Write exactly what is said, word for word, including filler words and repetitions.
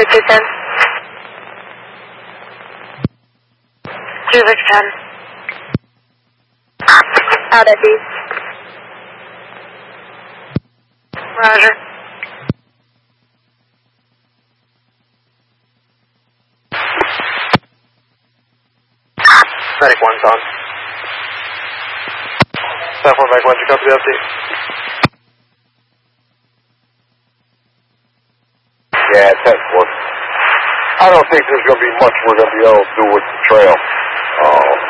Traffic two ten. two six ten. Out at D. Roger. Medic one's on. Staff one back one, you copy the update? Yeah, ten four. I don't think there's going to be much we're going to be able to do with the trail.